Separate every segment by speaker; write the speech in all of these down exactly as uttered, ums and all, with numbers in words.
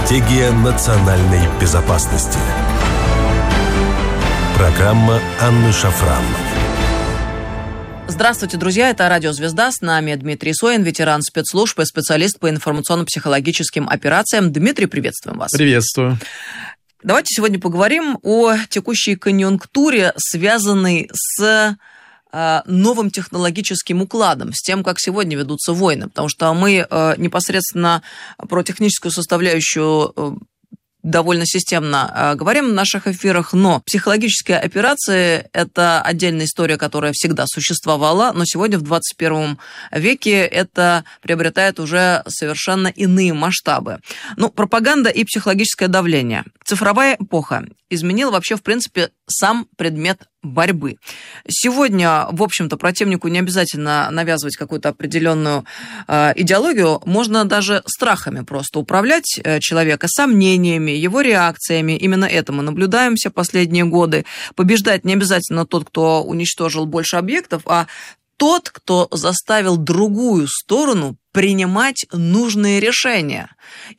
Speaker 1: Стратегия национальной безопасности. Программа Анны Шафран.
Speaker 2: Здравствуйте, друзья. Это Радио Звезда. С нами Дмитрий Соин, ветеран спецслужб и специалист по информационно-психологическим операциям. Дмитрий, приветствуем вас.
Speaker 3: Приветствую.
Speaker 2: Давайте сегодня поговорим о текущей конъюнктуре, связанной с э, новым технологическим укладом, с тем, как сегодня ведутся войны. Потому что мы э, непосредственно про техническую составляющую э, довольно системно э, говорим в наших эфирах, но психологические операции – это отдельная история, которая всегда существовала, но сегодня в двадцать первом веке это приобретает уже совершенно иные масштабы. Ну, пропаганда и психологическое давление. Цифровая эпоха изменила вообще, в принципе, сам предмет борьбы. Сегодня, в общем-то, противнику не обязательно навязывать какую-то определенную э, идеологию, можно даже страхами просто управлять э, человека, сомнениями, его реакциями. Именно это мы наблюдаем все последние годы. Побеждать не обязательно тот, кто уничтожил больше объектов, а тот, кто заставил другую сторону принимать нужные решения.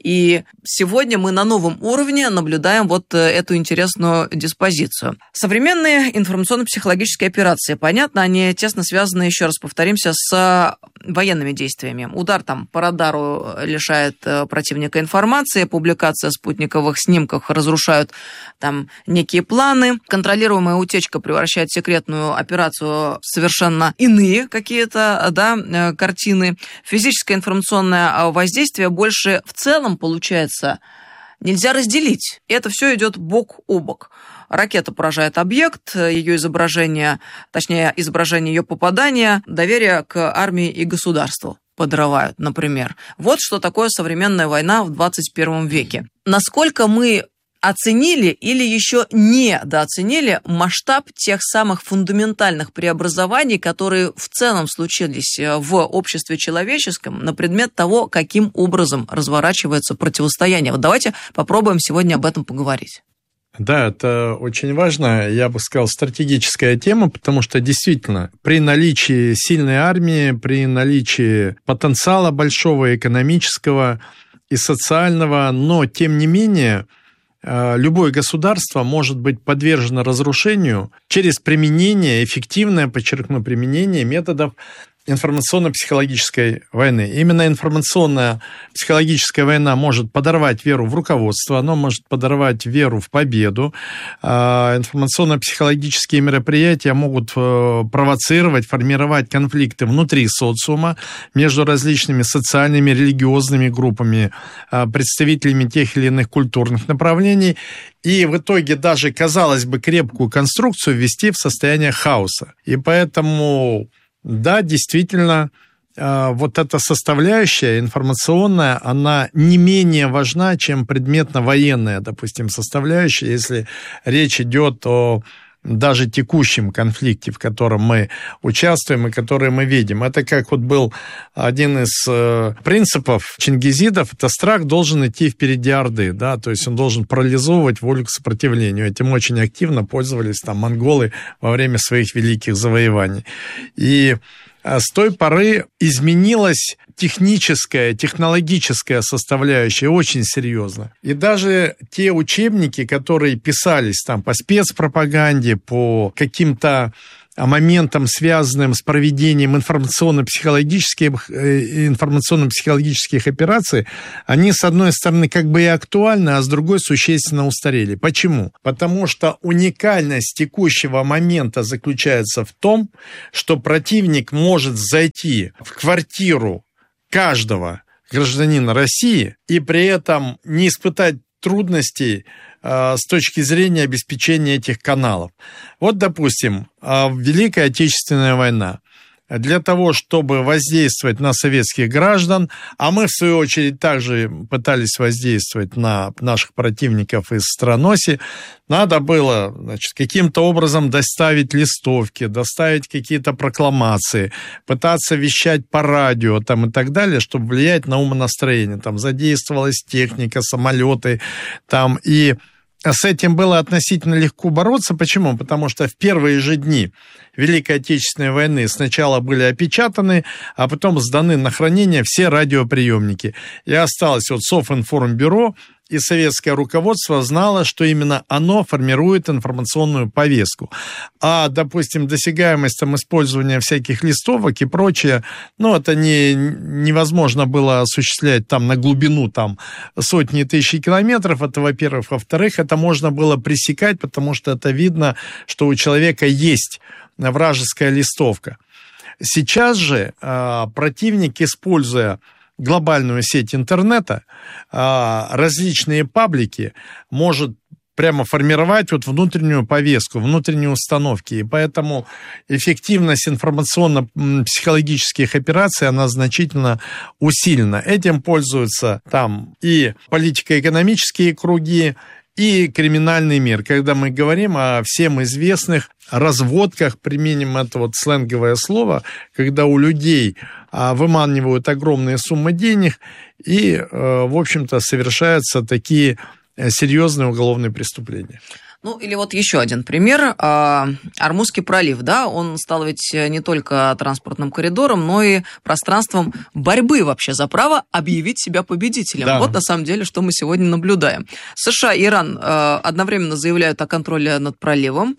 Speaker 2: И сегодня мы на новом уровне наблюдаем вот эту интересную диспозицию. Современные информационно-психологические операции, понятно, они тесно связаны, еще раз повторимся, с военными действиями. Удар там по радару лишает противника информации, публикация спутниковых снимков разрушают там некие планы, контролируемая утечка превращает секретную операцию в совершенно иные какие-то, да, картины. Физическое информационное воздействие больше в целом, получается, нельзя разделить. Это все идет бок о бок. Ракета поражает объект, ее изображение, точнее, изображение ее попадания, доверие к армии и государству подрывают, например. Вот что такое современная война в двадцать первом веке. Насколько мы оценили или еще недооценили масштаб тех самых фундаментальных преобразований, которые в целом случились в обществе человеческом на предмет того, каким образом разворачивается противостояние. Вот давайте попробуем сегодня об этом поговорить.
Speaker 3: Да, это очень важно, я бы сказал, стратегическая тема, потому что действительно при наличии сильной армии, при наличии потенциала большого экономического и социального, но тем не менее любое государство может быть подвержено разрушению через применение, эффективное, подчеркну, применение методов информационно-психологической войны. Именно информационная психологическая война может подорвать веру в руководство, она может подорвать веру в победу. Информационно-психологические мероприятия могут провоцировать, формировать конфликты внутри социума между различными социальными, религиозными группами, представителями тех или иных культурных направлений, и в итоге даже, казалось бы, крепкую конструкцию ввести в состояние хаоса. И поэтому да, действительно, вот эта составляющая информационная, она не менее важна, чем предметно-военная, допустим, составляющая, если речь идет о даже текущем конфликте, в котором мы участвуем и который мы видим. Это как вот был один из принципов чингизидов, это страх должен идти впереди орды, да, то есть он должен парализовывать волю к сопротивлению. Этим очень активно пользовались там монголы во время своих великих завоеваний. И с той поры изменилась техническая, технологическая составляющая очень серьезно. И даже те учебники, которые писались там по спецпропаганде, по каким-то моментам, связанным с проведением информационно-психологических, информационно-психологических операций, они, с одной стороны, как бы и актуальны, а с другой существенно устарели. Почему? Потому что уникальность текущего момента заключается в том, что противник может зайти в квартиру каждого гражданина России и при этом не испытать трудностей с точки зрения обеспечения этих каналов. Вот, допустим, Великая Отечественная война. Для того, чтобы воздействовать на советских граждан, а мы, в свою очередь, также пытались воздействовать на наших противников из страноси, надо было, значит, каким-то образом доставить листовки, доставить какие-то прокламации, пытаться вещать по радио там, и так далее, чтобы влиять на умонастроение. Там задействовалась техника, самолеты, там, и с этим было относительно легко бороться. Почему? Потому что в первые же дни Великой Отечественной войны сначала были опечатаны, а потом сданы на хранение все радиоприемники. И осталось вот Софинформбюро и советское руководство знало, что именно оно формирует информационную повестку. А, допустим, досягаемость там, использования всяких листовок и прочее, ну, это не, невозможно было осуществлять там на глубину там, сотни тысяч километров, это, во-первых. Во-вторых, это можно было пресекать, потому что это видно, что у человека есть вражеская листовка. Сейчас же э, противник, используя глобальную сеть интернета, э, различные паблики, может прямо формировать вот внутреннюю повестку, внутренние установки. И поэтому эффективность информационно-психологических операций, она значительно усилена. Этим пользуются там и политико-экономические круги, и криминальный мир. Когда мы говорим о всем известных разводках, применим это вот сленговое слово, когда у людей выманивают огромные суммы денег и, в общем-то, совершаются такие серьезные уголовные преступления.
Speaker 2: Ну, или вот еще один пример. Ормузский пролив, да, он стал ведь не только транспортным коридором, но и пространством борьбы вообще за право объявить себя победителем. Да. Вот на самом деле, что мы сегодня наблюдаем. США и Иран одновременно заявляют о контроле над проливом,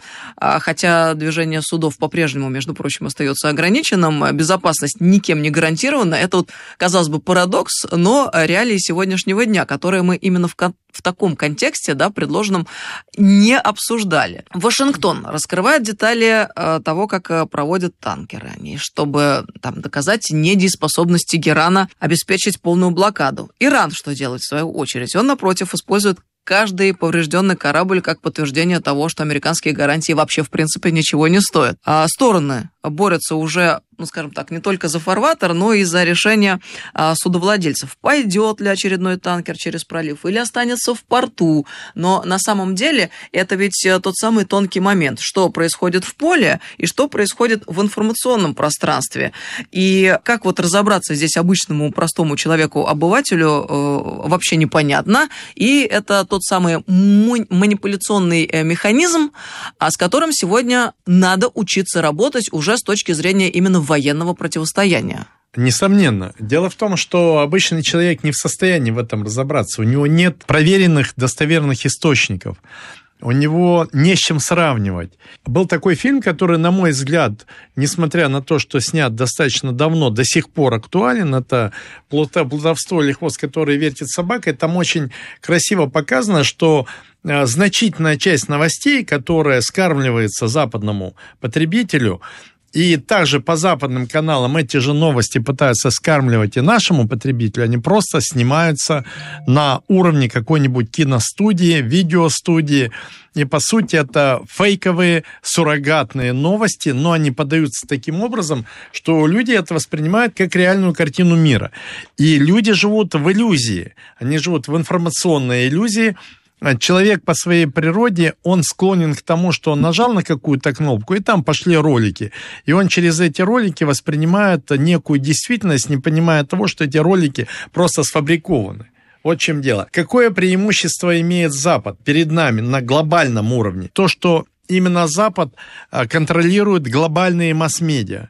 Speaker 2: хотя движение судов по-прежнему, между прочим, остается ограниченным, безопасность никем не гарантирована. Это вот, казалось бы, парадокс, но реалии сегодняшнего дня, которые мы именно в, в таком контексте, да, предложенном, не обсуждали. Вашингтон раскрывает детали э, того, как э, проводят танкеры они, чтобы там, доказать недееспособность Тегерана обеспечить полную блокаду. Иран что делает в свою очередь? Он, напротив, использует каждый поврежденный корабль как подтверждение того, что американские гарантии вообще, в принципе, ничего не стоят. А стороны борются уже, ну, скажем так, не только за фарватер, но и за решение а, судовладельцев. Пойдет ли очередной танкер через пролив или останется в порту. Но на самом деле это ведь тот самый тонкий момент, что происходит в поле и что происходит в информационном пространстве. И как вот разобраться здесь обычному простому человеку-обывателю э, вообще непонятно. И это тот самый манипуляционный механизм, с которым сегодня надо учиться работать уже с точки зрения именно военного противостояния.
Speaker 3: Несомненно. Дело в том, что обычный человек не в состоянии в этом разобраться. У него нет проверенных, достоверных источников. У него не с чем сравнивать. Был такой фильм, который, на мой взгляд, несмотря на то, что снят достаточно давно, до сих пор актуален. Это «Плутовство или хвост, который вертит собакой». Там очень красиво показано, что значительная часть новостей, которая скармливается западному потребителю, и также по западным каналам эти же новости пытаются скармливать и нашему потребителю, они просто снимаются на уровне какой-нибудь киностудии, видеостудии. И, по сути, это фейковые, суррогатные новости, но они подаются таким образом, что люди это воспринимают как реальную картину мира. И люди живут в иллюзии, они живут в информационной иллюзии. Человек по своей природе, он склонен к тому, что он нажал на какую-то кнопку, и там пошли ролики. И он через эти ролики воспринимает некую действительность, не понимая того, что эти ролики просто сфабрикованы. Вот в чем дело. Какое преимущество имеет Запад перед нами на глобальном уровне? То, что именно Запад контролирует глобальные масс-медиа.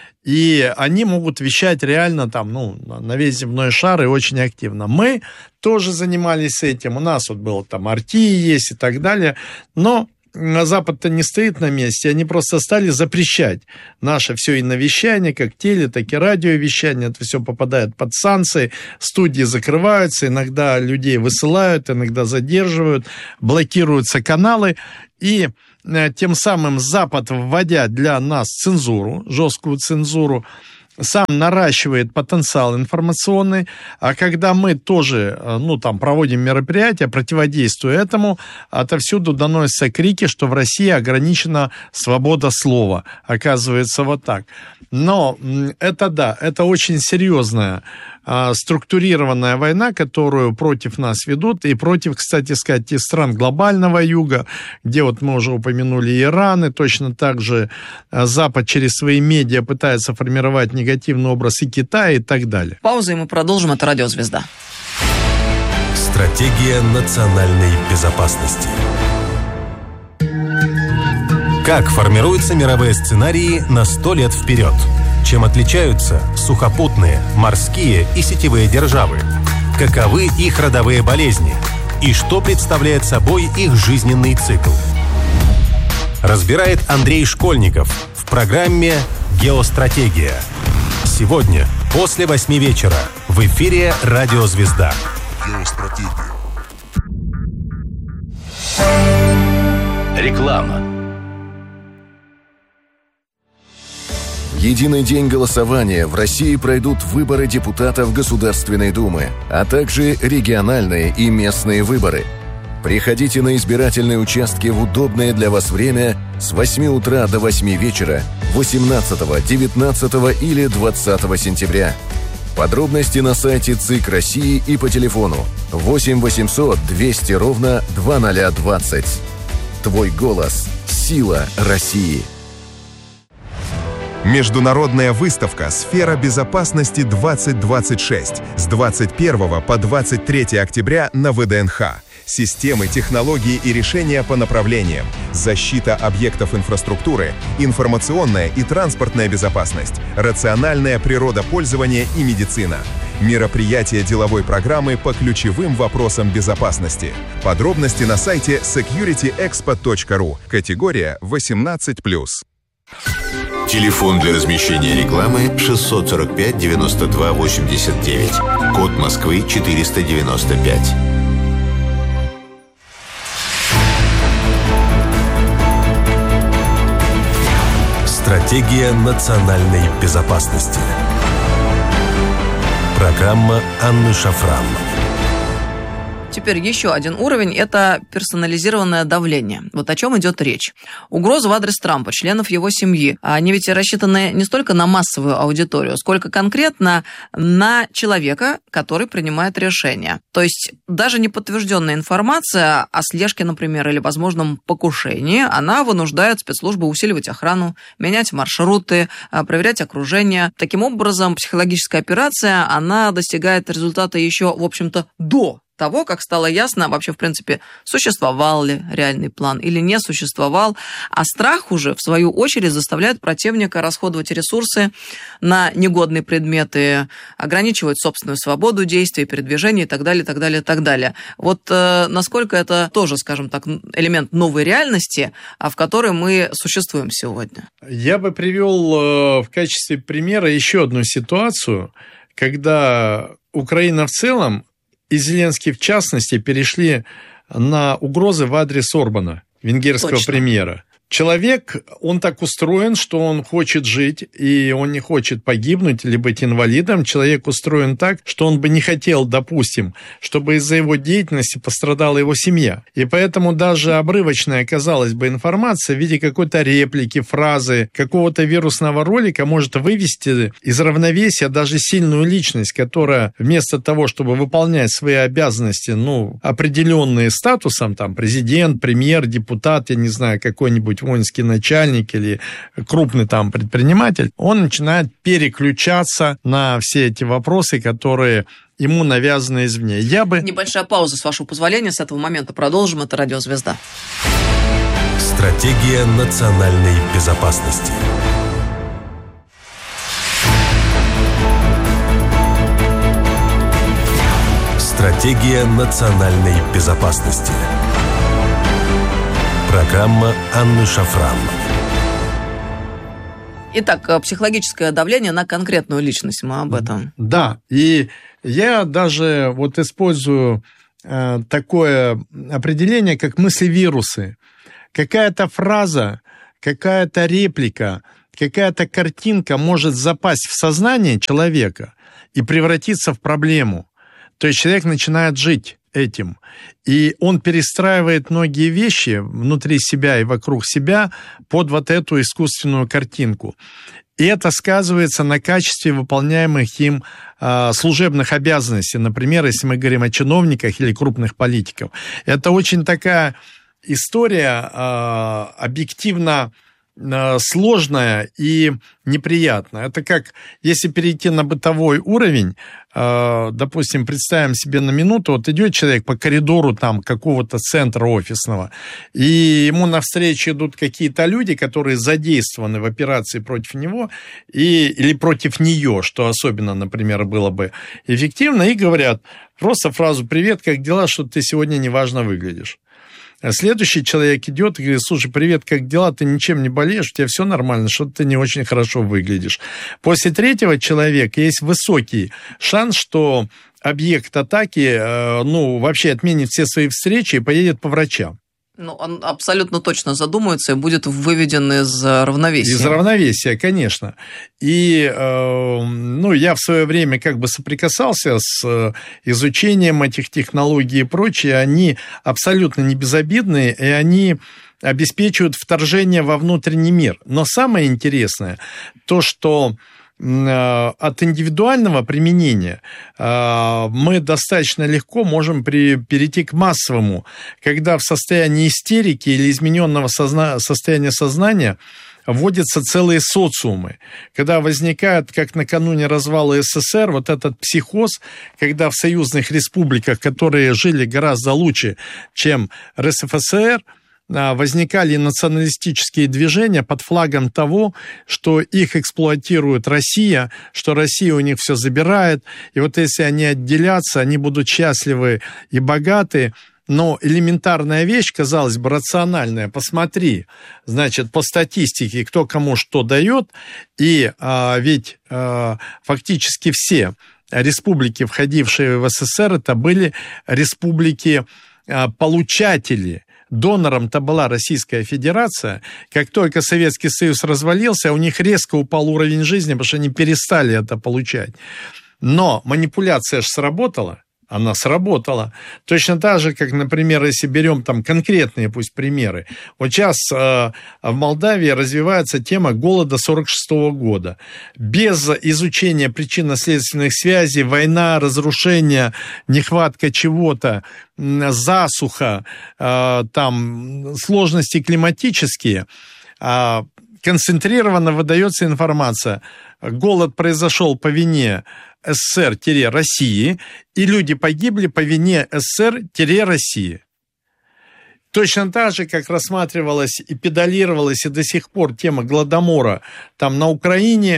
Speaker 3: И они могут вещать реально там, ну, на весь земной шар и очень активно. Мы тоже занимались этим. У нас вот было там эр ти есть и так далее. Но Запад-то не стоит на месте. Они просто стали запрещать наше все иновещание, как теле, так и радиовещание. Это все попадает под санкции. Студии закрываются. Иногда людей высылают, иногда задерживают. Блокируются каналы. И тем самым Запад, вводя для нас цензуру, жесткую цензуру, сам наращивает потенциал информационный, а когда мы тоже, ну, там, проводим мероприятия, противодействуя этому, отовсюду доносятся крики, что в России ограничена свобода слова. Оказывается, вот так. Но это да, это очень серьезная структурированная война, которую против нас ведут, и против, кстати сказать, и стран глобального юга, где вот мы уже упомянули Иран, и точно так же Запад через свои медиа пытается формировать негативный образ и Китая, и так далее.
Speaker 2: Пауза, и мы продолжим. Это «Радиозвезда».
Speaker 1: Стратегия национальной безопасности. Как формируются мировые сценарии на сто лет вперед? Чем отличаются сухопутные, морские и сетевые державы? Каковы их родовые болезни? и что представляет собой их жизненный цикл. Разбирает Андрей Школьников в программе «Геостратегия». Сегодня после восьми вечера в эфире «Радио Звезда». Геостратегия.
Speaker 4: Реклама.
Speaker 5: Единый день голосования. В России пройдут выборы депутатов Государственной Думы, а также региональные и местные выборы. Приходите на избирательные участки в удобное для вас время с восьми утра до восьми вечера восемнадцатого, девятнадцатого или двадцатого сентября. Подробности на сайте ЦИК России и по телефону восемь восемьсот двести ровно двадцать двадцать. Твой голос – сила России.
Speaker 6: Международная выставка «Сфера безопасности двадцать двадцать шесть» с двадцать первого по двадцать третье октября на ВДНХ. Системы, технологии и решения по направлениям. Защита объектов инфраструктуры, информационная и транспортная безопасность, рациональное природопользование и медицина. Мероприятия деловой программы по ключевым вопросам безопасности. Подробности на сайте секьюрити экспо точка ру. Категория восемнадцать плюс.
Speaker 4: Телефон для размещения рекламы шестьсот сорок пять девяносто два восемьдесят девять. Код Москвы четыреста девяносто пять.
Speaker 1: Стратегия национальной безопасности. Программа Анны Шафран.
Speaker 2: Теперь еще один уровень – это персонализированное давление. Вот о чем идет речь. Угрозы в адрес Трампа, членов его семьи, они ведь рассчитаны не столько на массовую аудиторию, сколько конкретно на человека, который принимает решения. То есть даже неподтвержденная информация о слежке, например, или возможном покушении, она вынуждает спецслужбы усиливать охрану, менять маршруты, проверять окружение. Таким образом, психологическая операция, она достигает результата еще, в общем-то, до того, как стало ясно, вообще, в принципе, существовал ли реальный план или не существовал. А страх уже, в свою очередь, заставляет противника расходовать ресурсы на негодные предметы, ограничивать собственную свободу действий, передвижения и так далее, так далее, так далее. Вот э, насколько это тоже, скажем так, элемент новой реальности, в которой мы существуем сегодня?
Speaker 3: Я бы привел э, в качестве примера еще одну ситуацию, когда Украина в целом и Зеленский, в частности, перешли на угрозы в адрес Орбана, венгерского Точно. премьера. Человек, он так устроен, что он хочет жить, и он не хочет погибнуть или быть инвалидом. Человек устроен так, что он бы не хотел, допустим, чтобы из-за его деятельности пострадала его семья. И поэтому даже обрывочная, казалось бы, информация в виде какой-то реплики, фразы, какого-то вирусного ролика может вывести из равновесия даже сильную личность, которая вместо того, чтобы выполнять свои обязанности, ну, определенные статусом, там, президент, премьер, депутат, я не знаю, какой-нибудь воинский начальник или крупный там предприниматель, он начинает переключаться на все эти вопросы, которые ему навязаны извне. Я бы...
Speaker 2: Небольшая пауза, с вашего позволения, с этого момента продолжим. Это «Радио Звезда».
Speaker 1: Стратегия национальной безопасности. Стратегия национальной безопасности. Программа Анны Шафран.
Speaker 2: Итак, психологическое давление на конкретную личность, мы об этом.
Speaker 3: Да, и я даже вот использую э, такое определение, как мысли-вирусы. Какая-то фраза, какая-то реплика, какая-то картинка может запасть в сознание человека и превратиться в проблему. То есть человек начинает жить этим. И он перестраивает многие вещи внутри себя и вокруг себя под вот эту искусственную картинку. И это сказывается на качестве выполняемых им э, служебных обязанностей. Например, если мы говорим о чиновниках или крупных политиках. Это очень такая история э, объективно сложная и неприятная. Это как, если перейти на бытовой уровень, допустим, представим себе на минуту, вот идет человек по коридору там какого-то центра офисного, и ему навстречу идут какие-то люди, которые задействованы в операции против него и, или против нее, что особенно, например, было бы эффективно, и говорят просто фразу «Привет, как дела? Что ты сегодня неважно выглядишь». А следующий человек идет и говорит: слушай, привет, как дела? Ты ничем не болеешь, у тебя все нормально, что ты не очень хорошо выглядишь. После третьего человека есть высокий шанс, что объект атаки, ну, вообще отменит все свои встречи и поедет по врачам.
Speaker 2: Ну, он абсолютно точно задумается и будет выведен из равновесия.
Speaker 3: Из равновесия, конечно. И, э, ну, я в свое время как бы соприкасался с изучением этих технологий и прочее. Они абсолютно не безобидные, и они обеспечивают вторжение во внутренний мир. Но самое интересное, то, что от индивидуального применения мы достаточно легко можем при, перейти к массовому, когда в состоянии истерики или измененного созна, состояния сознания вводятся целые социумы, когда возникает, как накануне развала СССР, вот этот психоз, когда в союзных республиках, которые жили гораздо лучше, чем РСФСР, возникали националистические движения под флагом того, что их эксплуатирует Россия, что Россия у них все забирает, и вот если они отделятся, они будут счастливы и богаты. Но элементарная вещь, казалось бы, рациональная. Посмотри, значит, по статистике, кто кому что дает, и а, ведь а, фактически все республики, входившие в СССР, это были республики-получатели. Донором-то была Российская Федерация. Как только Советский Союз развалился, у них резко упал уровень жизни, потому что они перестали это получать. Но манипуляция же сработала. Она сработала. Точно так же, как, например, если берем там конкретные пусть примеры. Вот сейчас э, в Молдавии развивается тема голода сорок шестого года. Без изучения причинно-следственных связей, война, разрушение, нехватка чего-то, засуха, э, там сложности климатические, э, концентрированно выдается информация. Голод произошел по вине СССР-России, и люди погибли по вине СССР-России. Точно так же, как рассматривалась и педалировалась и до сих пор тема Голодомора там на Украине,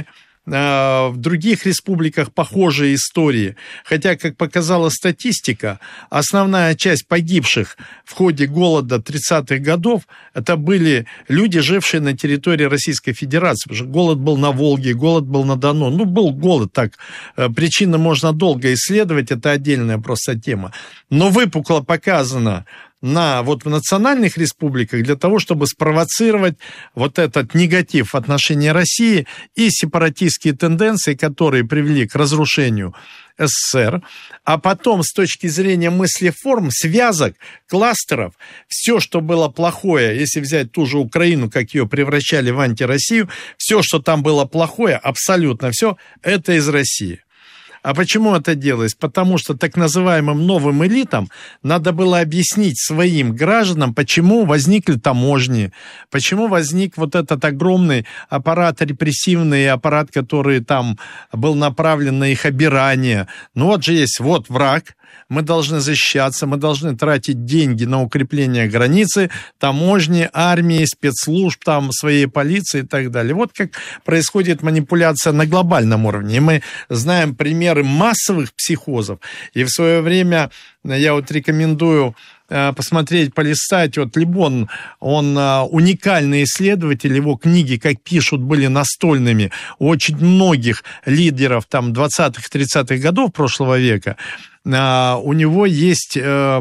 Speaker 3: в других республиках похожие истории. Хотя, как показала статистика, основная часть погибших в ходе голода тридцатых годов это были люди, жившие на территории Российской Федерации. Потому что голод был на Волге, голод был на Дону. Ну, был голод, так. Причины можно долго исследовать, это отдельная просто тема. Но выпукло показано на, вот в национальных республиках для того, чтобы спровоцировать вот этот негатив в отношении России и сепаратистские тенденции, которые привели к разрушению СССР, а потом с точки зрения мыслеформ, связок, кластеров, все, что было плохое, если взять ту же Украину, как ее превращали в антироссию, все, что там было плохое, абсолютно все, это из России. А почему это делалось? Потому что так называемым новым элитам надо было объяснить своим гражданам, почему возникли таможни, почему возник вот этот огромный аппарат репрессивный, аппарат, который там был направлен на их обирание. Ну вот же есть вот враг. Мы должны защищаться, мы должны тратить деньги на укрепление границы, таможни, армии, спецслужб, там, своей полиции и так далее. Вот как происходит манипуляция на глобальном уровне. И мы знаем примеры массовых психозов. И в свое время я вот рекомендую посмотреть, полистать. Вот Либон, он уникальный исследователь, его книги, как пишут, были настольными у очень многих лидеров там двадцатых-тридцатых годов прошлого века. У него есть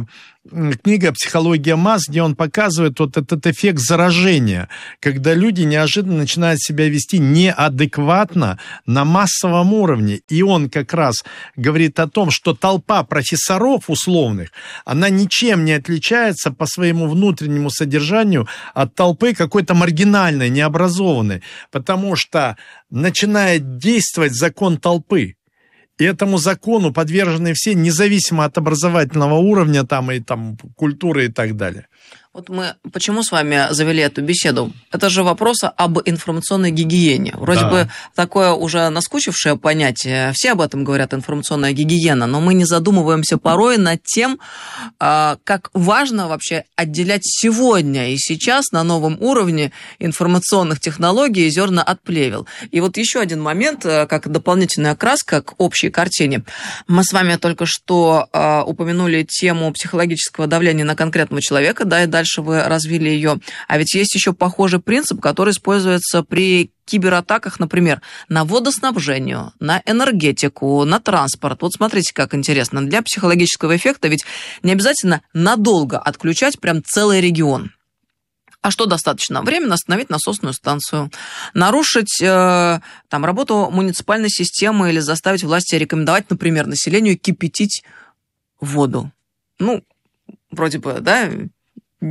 Speaker 3: книга «Психология масс», где он показывает вот этот эффект заражения, когда люди неожиданно начинают себя вести неадекватно на массовом уровне. И он как раз говорит о том, что толпа профессоров условных, она ничем не отличается по своему внутреннему содержанию от толпы какой-то маргинальной, необразованной, потому что начинает действовать закон толпы. И этому закону подвержены все, независимо от образовательного уровня там, и там, культуры и так далее.
Speaker 2: Вот мы почему с вами завели эту беседу? Это же вопрос об информационной гигиене. Вроде да. бы такое уже наскучившее понятие. Все об этом говорят, информационная гигиена, но мы не задумываемся порой над тем, как важно вообще отделять сегодня и сейчас на новом уровне информационных технологий зерна от плевел. И вот еще один момент, как дополнительная окраска к общей картине. Мы с вами только что упомянули тему психологического давления на конкретного человека, да, и дальше вы развили ее. А ведь есть еще похожий принцип, который используется при кибератаках, например, на водоснабжение, на энергетику, на транспорт. Вот смотрите, как интересно. Для психологического эффекта ведь не обязательно надолго отключать прям целый регион. А что достаточно? Временно остановить насосную станцию, нарушить э, там, работу муниципальной системы или заставить власти рекомендовать, например, населению кипятить воду. Ну, вроде бы, да,